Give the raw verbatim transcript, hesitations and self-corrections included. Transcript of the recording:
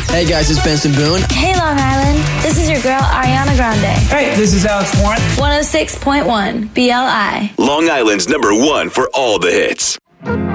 Hey guys, it's Benson Boone. Hey Long Island, this is your girl Ariana Grande. Hey, this is Alex Warren. one oh six point one B L I. Long Island's number one for all the hits.